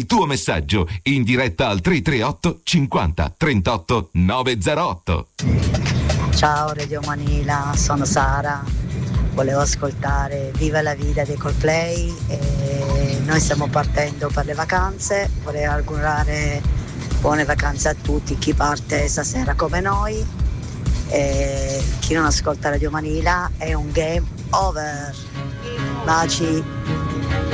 il tuo messaggio in diretta al 338 50 38 908. Ciao Radio Manila, sono Sara. Volevo ascoltare Viva la Vida dei Coldplay e noi stiamo partendo per le vacanze. Vorrei augurare buone vacanze a tutti, chi parte stasera come noi e chi non ascolta Radio Manila è un game over. Baci.